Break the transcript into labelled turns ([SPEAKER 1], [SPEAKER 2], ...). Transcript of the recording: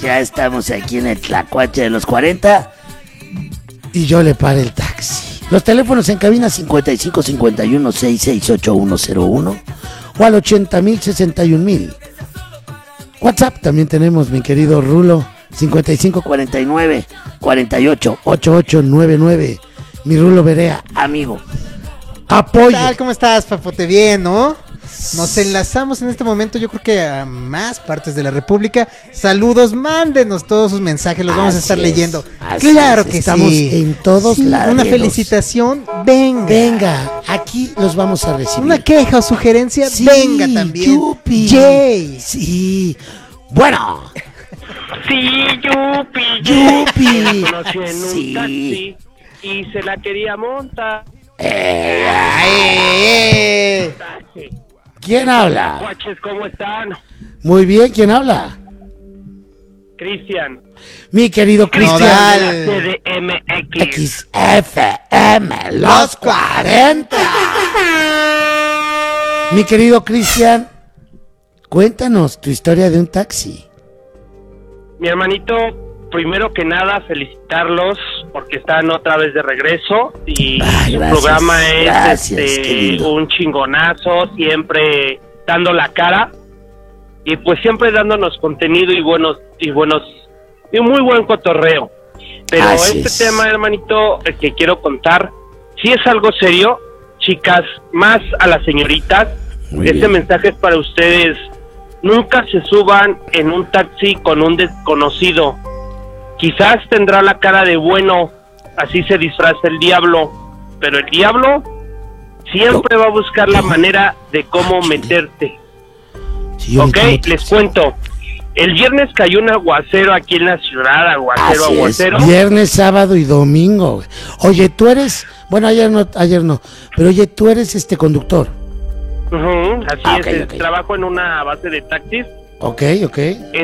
[SPEAKER 1] Ya estamos aquí en el Tlacuache de los 40 y yo le paré el taxi. Los teléfonos en cabina 55 51 66 8101 o al 80,000 61,000. WhatsApp también tenemos, mi querido Rulo, 55 49 48 8899. Mi Rulo Berea, amigo. Apoyo.
[SPEAKER 2] ¿Qué tal? ¿Cómo estás, Papote? Bien, ¿no? Nos enlazamos en este momento, yo creo que a más partes de la República. Saludos, mándenos todos sus mensajes, los vamos a estar leyendo. Claro que
[SPEAKER 1] estamos
[SPEAKER 2] sí.
[SPEAKER 1] en todos lados.
[SPEAKER 2] Una felicitación, venga.
[SPEAKER 1] Venga, aquí los vamos a recibir.
[SPEAKER 2] Una queja o sugerencia,
[SPEAKER 1] Sí,
[SPEAKER 2] venga también.
[SPEAKER 1] Yupi.
[SPEAKER 2] Jay.
[SPEAKER 1] Sí. Bueno.
[SPEAKER 3] Sí,
[SPEAKER 1] Yupi.
[SPEAKER 3] La conocí en un
[SPEAKER 1] Sí.
[SPEAKER 3] taxi y se la quería montar. Taxi.
[SPEAKER 1] ¿Quién habla?
[SPEAKER 3] Guaches, ¿cómo están?
[SPEAKER 1] Muy bien, ¿quién habla?
[SPEAKER 3] Cristian.
[SPEAKER 1] Mi querido Cristian.
[SPEAKER 2] Nodal.
[SPEAKER 3] CDMX.
[SPEAKER 1] XFM, los 40. Mi querido Cristian, cuéntanos tu historia de un taxi.
[SPEAKER 3] Mi hermanito, primero que nada, felicitarlos porque están otra vez de regreso y su
[SPEAKER 1] Gracias,
[SPEAKER 3] programa es
[SPEAKER 1] gracias, qué lindo.
[SPEAKER 3] un chingonazo, siempre dando la cara y pues siempre dándonos contenido y muy buen cotorreo. Pero
[SPEAKER 1] Así
[SPEAKER 3] este
[SPEAKER 1] es.
[SPEAKER 3] tema, hermanito, el que quiero contar, sí es algo serio, chicas, más a las señoritas.
[SPEAKER 1] Muy
[SPEAKER 3] Este
[SPEAKER 1] bien.
[SPEAKER 3] mensaje es para ustedes. Nunca se suban en un taxi con un desconocido. Quizás tendrá la cara de bueno, así se disfraza el diablo, pero el diablo siempre va a buscar la manera de cómo meterte.
[SPEAKER 1] Sí,
[SPEAKER 3] Ok,
[SPEAKER 1] ahorita
[SPEAKER 3] les cuento. El viernes cayó un aguacero aquí en la ciudad,
[SPEAKER 1] Así es,
[SPEAKER 3] aguacero.
[SPEAKER 1] viernes, sábado y domingo. Oye, tú eres, bueno, ayer no, pero oye, tú eres conductor.
[SPEAKER 3] Ujú, así
[SPEAKER 1] Ah,
[SPEAKER 3] es,
[SPEAKER 1] ok, ok.
[SPEAKER 3] trabajo en una base de taxis.
[SPEAKER 1] Ok.